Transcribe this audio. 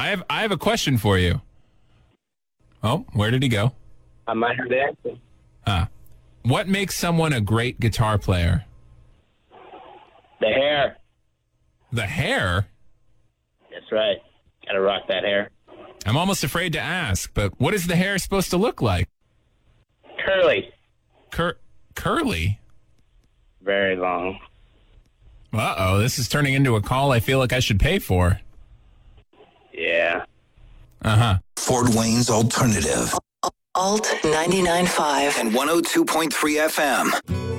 I have a question for you. Oh, where did he go? I might have the answer. What makes someone a great guitar player? The hair. The hair? That's right. Gotta rock that hair. I'm almost afraid to ask, but what is the hair supposed to look like? Curly. Curly? Very long. Uh-oh, this is turning into a call I feel like I should pay for. Yeah. Uh-huh. Fort Wayne's Alternative. Alt 99.5 And 102.3 FM.